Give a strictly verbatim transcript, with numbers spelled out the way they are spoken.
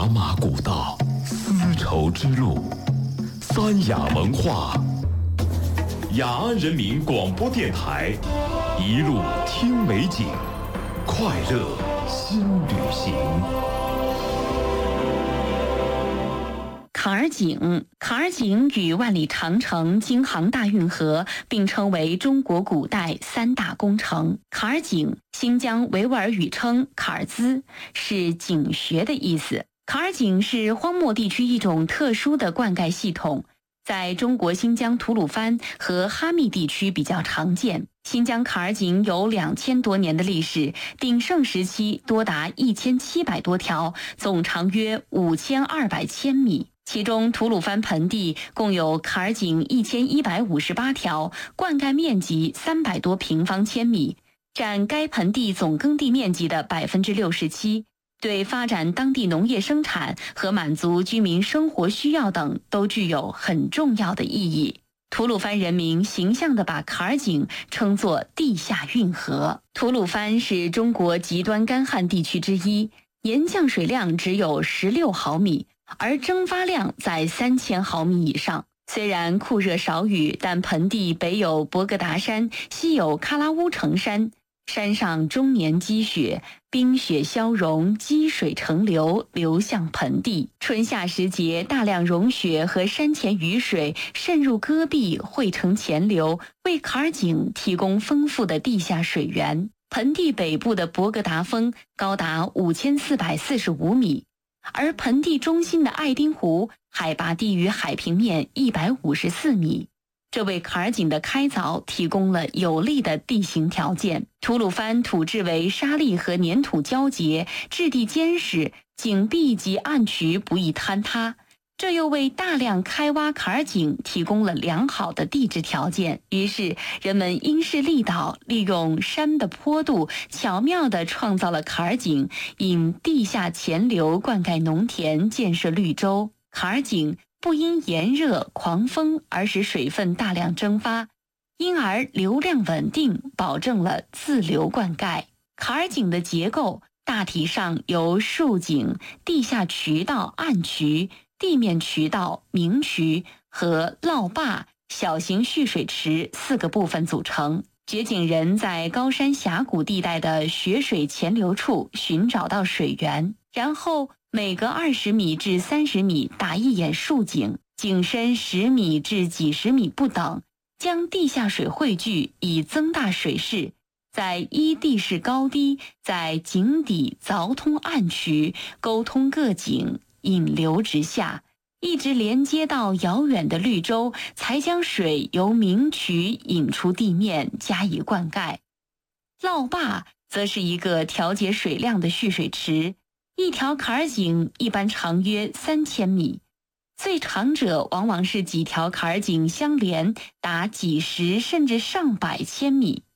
马古道，丝绸之路，三雅文化。雅安人民广播电台，一路听美景，快乐新旅行。 坎儿井，坎儿井与万里长城、京杭大运河并称为中国古代三大工程。坎儿井，新疆维吾尔语称坎儿兹，是井穴的意思。坎儿井是荒漠地区一种特殊的灌溉系统，在中国新疆吐鲁番和哈密地区比较常见。新疆坎儿井有两千多年的历史，鼎盛时期多达一千七百多条，总长约五千二百千米。其中吐鲁番盆地共有坎儿井一千一百五十八条，灌溉面积三百多平方千米，占该盆地总耕地面积的百分之六十七。对发展当地农业生产和满足居民生活需要等都具有很重要的意义。吐鲁番人民形象地把坎儿井称作地下运河。吐鲁番是中国极端干旱地区之一，年降水量只有十六毫米，而蒸发量在三千毫米以上。虽然酷热少雨，但盆地北有博格达山，西有喀拉乌城山，山上终年积雪，冰雪消融，积水成流，流向盆地。春夏时节，大量融雪和山前雨水渗入戈壁，汇成前流，为坎儿井提供丰富的地下水源。盆地北部的博格达峰高达五千四百四十五米，而盆地中心的爱丁湖海拔低于海平面一百五十四米。这为坎儿井的开凿提供了有利的地形条件。吐鲁番土质为沙砾和粘土交结，质地坚实，井壁及暗渠不易坍塌，这又为大量开挖坎儿井提供了良好的地质条件。于是人们因势利导，利用山的坡度，巧妙地创造了坎儿井，引地下潜流灌溉农田，建设绿洲。坎儿井不因炎热狂风而使水分大量蒸发，因而流量稳定，保证了自流灌溉。坎儿井的结构大体上由竖井、地下渠道暗渠、地面渠道明渠和涝坝、小型蓄水池四个部分组成。掘井人在高山峡谷地带的雪水潜流处寻找到水源，然后每隔二十米至三十米打一眼竖井，井深十米至几十米不等，将地下水汇聚，以增大水势。在依地势高低，在井底凿通暗渠，沟通各井，引流直下，一直连接到遥远的绿洲，才将水由明渠引出地面加以灌溉。涝坝则是一个调节水量的蓄水池，一条坎儿井一般长约三千米，最长者往往是几条坎儿井相连，达几十甚至上百千米。